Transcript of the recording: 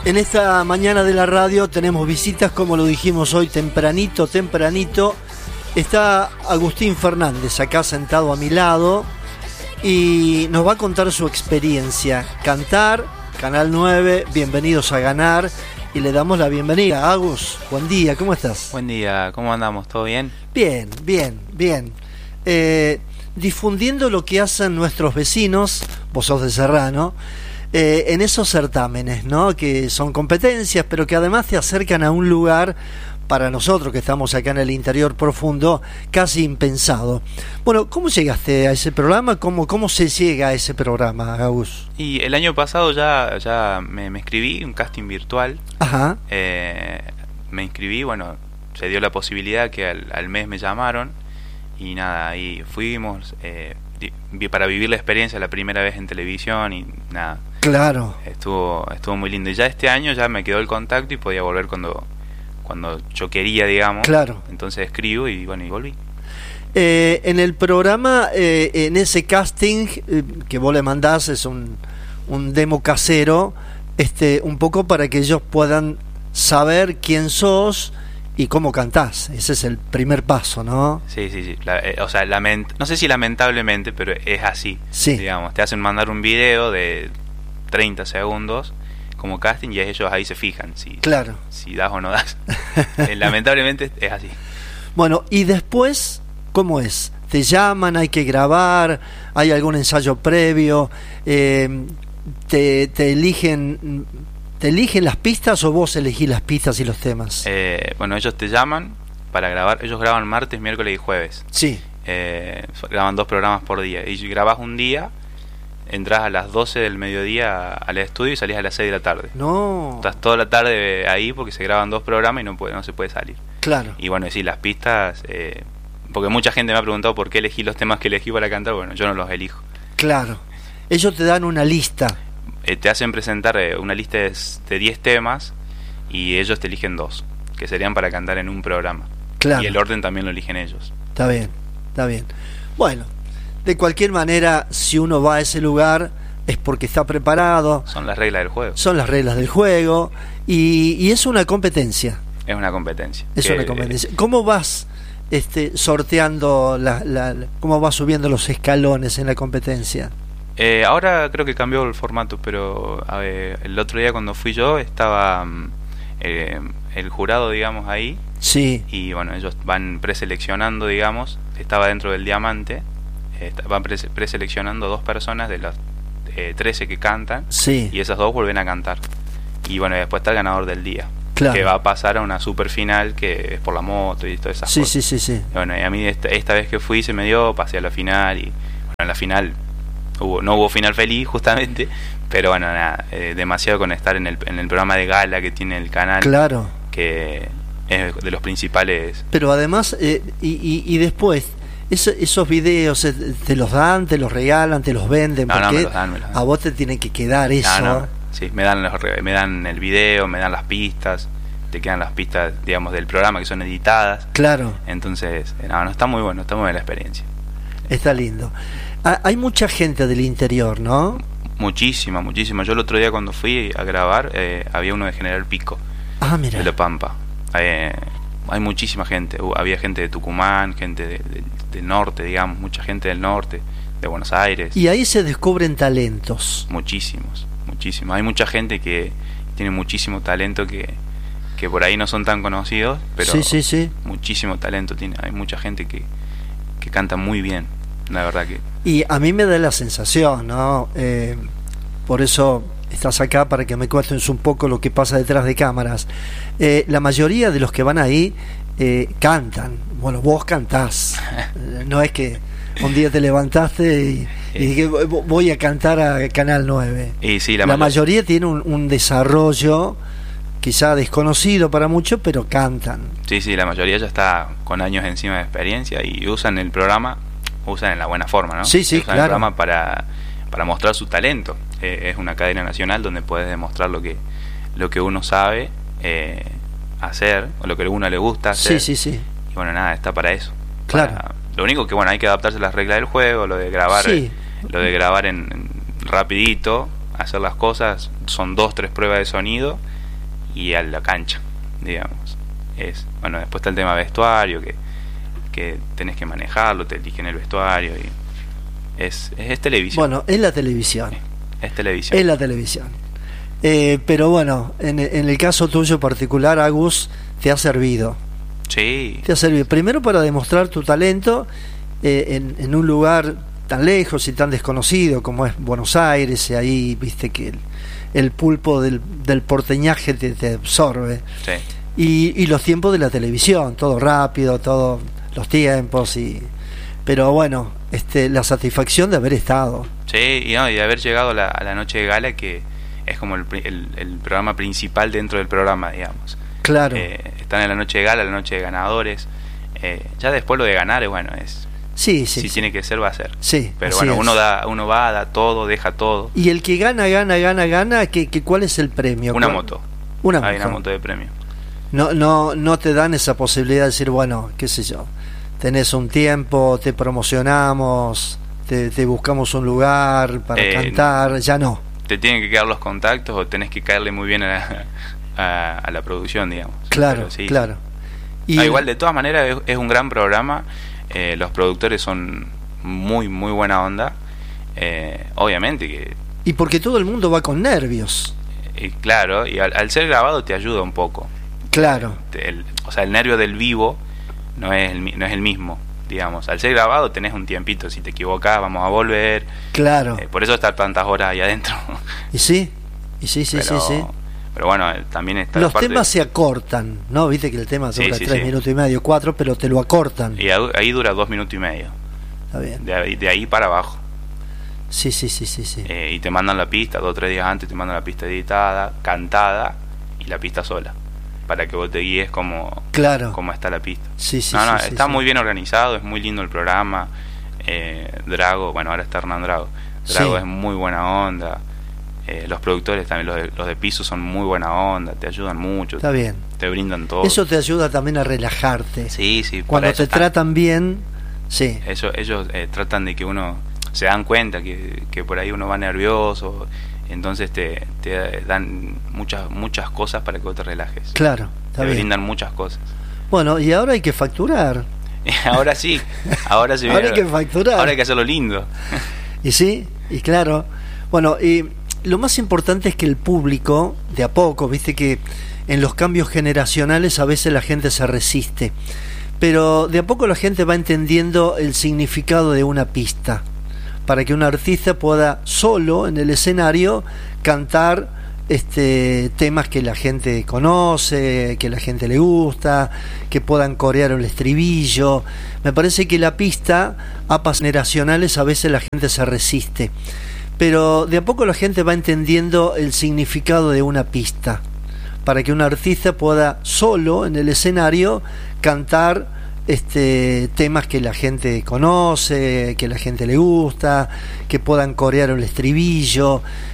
En esta mañana de la radio tenemos visitas, como lo dijimos hoy, tempranito. Está Agustín Fernández acá sentado a mi lado y nos va a contar su experiencia. Cantar, Canal 9, bienvenidos a Ganar, y le damos la bienvenida. Agus, buen día, ¿cómo estás? Buen día, ¿cómo andamos? ¿Todo bien? Bien. Difundiendo lo que hacen nuestros vecinos, vos sos de Serrano, en esos certámenes, ¿no? Que son competencias, pero que además te acercan a un lugar, para nosotros que estamos acá en el interior profundo, casi impensado. Bueno, ¿cómo llegaste a ese programa? ¿Cómo se llega a ese programa, Agus? Y el año pasado ya me inscribí, un casting virtual. Ajá. Me inscribí, bueno, se dio la posibilidad que al mes me llamaron y nada, ahí fuimos para vivir la experiencia la primera vez en televisión y nada. Claro. Estuvo muy lindo. Y ya este año ya me quedó el contacto y podía volver cuando yo quería, digamos. Claro. Entonces escribo y bueno, y volví. En el programa, en ese casting que vos le mandás, es un demo casero, un poco para que ellos puedan saber quién sos y cómo cantás. Ese es el primer paso, ¿no? Sí. No sé si lamentablemente, pero es así. Sí. Digamos, te hacen mandar un video de 30 segundos como casting y ellos ahí se fijan si das o no das. Lamentablemente es así. Bueno, y después, ¿cómo es? ¿Te llaman? ¿Hay que grabar? ¿Hay algún ensayo previo? ¿Te eligen las pistas o vos elegís las pistas y los temas? Bueno, ellos te llaman para grabar. Ellos graban martes, miércoles y jueves. Sí. Graban 2 programas por día. Y si grabás un día, entras a las 12 del mediodía al estudio y salís a las 6 de la tarde. No. Estás toda la tarde ahí porque se graban 2 programas y no se puede salir. Claro. Y bueno, sí, las pistas, porque mucha gente me ha preguntado por qué elegí los temas que elegí para cantar. Bueno, yo no los elijo. Claro. Ellos te dan una lista. Te hacen presentar una lista de 10 temas y ellos te eligen 2, que serían para cantar en un programa. Claro. Y el orden también lo eligen ellos. Está bien. Bueno, de cualquier manera, si uno va a ese lugar es porque está preparado. Son las reglas del juego. Son las reglas del juego y es una competencia. Es una competencia. ¿Cómo vas sorteando cómo vas subiendo los escalones en la competencia? Ahora creo que cambió el formato, pero el otro día cuando fui yo estaba el jurado, digamos, ahí. Sí. Y bueno, ellos van preseleccionando, digamos. Estaba dentro del diamante. Van preseleccionando 2 personas de las 13 que cantan. Sí. Y esas 2 vuelven a cantar. Y bueno, después está el ganador del día. Claro. Que va a pasar a una super final que es por la moto y todas esas cosas. Sí. Y bueno, y a mí esta vez que fui se me dio, pasé a la final. Y bueno, en la final no hubo final feliz justamente, pero bueno, nada, demasiado con estar en el programa de gala que tiene el canal. Claro. Que es de los principales. Pero además, y después, esos videos te los dan, te los regalan, te los venden, No, porque me los dan. a vos te tiene que quedar eso. No. Sí, me dan el video, me dan las pistas, te quedan las pistas, digamos, del programa que son editadas. Claro. Entonces, no, está muy bueno, está muy buena la experiencia. Está lindo. Hay mucha gente del interior, ¿no? Muchísima. Yo el otro día cuando fui a grabar, había uno de General Pico. Ah, mira. De La Pampa. Hay muchísima gente. Había gente de Tucumán, gente del norte, digamos, mucha gente del norte, de Buenos Aires. Y ahí se descubren talentos. Muchísimos. Hay mucha gente que tiene muchísimo talento que por ahí no son tan conocidos, pero sí. Muchísimo talento tiene. Hay mucha gente que canta muy bien, la verdad que. Y a mí me da la sensación, ¿no? Por eso estás acá, para que me cuentes un poco lo que pasa detrás de cámaras. La mayoría de los que van ahí cantan. Bueno, vos cantás. No es que un día te levantaste y dije, voy a cantar a Canal 9. Y sí, la mayoría tiene un desarrollo quizá desconocido para muchos, pero cantan. Sí, la mayoría ya está con años encima de experiencia y usan el programa, usan en la buena forma, ¿no? Sí, usan claro. el programa para mostrar su talento. Es una cadena nacional donde puedes demostrar lo que uno sabe hacer, o lo que a uno le gusta hacer. Sí. Y bueno, nada, está para eso. Claro. Lo único que, bueno, hay que adaptarse a las reglas del juego, lo de grabar en rapidito, hacer las cosas, son 2-3 pruebas de sonido y a la cancha, digamos. Bueno, después está el tema vestuario, que tenés que manejarlo, te eligen el vestuario y es televisión. Bueno, es la televisión. Es televisión. Es la televisión. Pero bueno, en el caso tuyo particular, Agus, te ha servido. Sí. Te ha servido primero para demostrar tu talento en un lugar tan lejos y tan desconocido como es Buenos Aires, y ahí viste que el pulpo del porteñaje te absorbe. Sí. Y los tiempos de la televisión, todo rápido, todos los tiempos, pero bueno, la satisfacción de haber estado. Sí, y de haber llegado a la noche de gala, que es como el programa principal dentro del programa, digamos. Claro. Están en la noche de gala, la noche de ganadores. Ya después lo de ganar, bueno, si tiene que ser, va a ser. Sí, pero bueno, uno va, da todo, deja todo. Y el que gana, ¿cuál es el premio? Una moto. Hay una moto de premio. No te dan esa posibilidad de decir, bueno, qué sé yo, tenés un tiempo, te promocionamos, te buscamos un lugar para cantar, ya no. Te tienen que quedar los contactos o tenés que caerle muy bien a la producción, digamos. Claro, sí, claro. Y igual, de todas maneras, es un gran programa. Los productores son muy, muy buena onda. Obviamente que... Y porque todo el mundo va con nervios. Claro, y al ser grabado te ayuda un poco. Claro. O sea, el nervio del vivo no es el mismo, digamos. Al ser grabado tenés un tiempito, si te equivocás vamos a volver. Claro. Por eso estar tantas horas ahí adentro. Y sí. Pero bueno, también está los temas se acortan, ¿no? Viste que el tema dura 3 minutos y medio, 4, pero te lo acortan. Y ahí dura 2 minutos y medio. Está bien. De ahí para abajo. Sí. Y te mandan la pista, 2 o 3 días antes te mandan la pista editada, cantada y la pista sola, para que vos te guíes cómo está la pista. Está muy bien organizado, es muy lindo el programa. Drago, bueno, ahora está Hernán Drago. Drago es muy buena onda. Los productores también, los de piso, son muy buena onda, te ayudan mucho. Está bien. Te brindan todo. Eso te ayuda también a relajarte. Sí. Cuando te tratan bien, sí. Ellos tratan de que uno se dan cuenta que por ahí uno va nervioso, entonces te dan muchas cosas para que vos te relajes. Claro, te brindan muchas cosas. Bueno, y ahora hay que facturar. Ahora sí, ahora sí. Ahora hay que facturar. Ahora hay que hacerlo lindo. Y sí, y claro. Bueno, y lo más importante es que el público, de a poco, viste que en los cambios generacionales a veces la gente se resiste, pero de a poco la gente va entendiendo el significado de una pista, para que un artista pueda solo en el escenario cantar temas que la gente conoce, que la gente le gusta, que puedan corear el estribillo. Me parece que la pista, apas generacionales, a veces la gente se resiste, pero de a poco la gente va entendiendo el significado de una pista, para que un artista pueda solo en el escenario cantar temas que la gente conoce, que la gente le gusta, que puedan corear el estribillo.